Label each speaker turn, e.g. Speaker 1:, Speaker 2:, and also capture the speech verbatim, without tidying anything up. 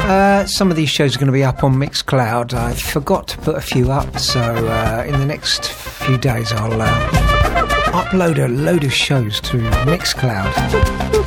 Speaker 1: Uh, some of these shows are going to be up on Mixcloud. I forgot to put a few up, so uh, in the next few days I'll uh, upload a load of shows to Mixcloud.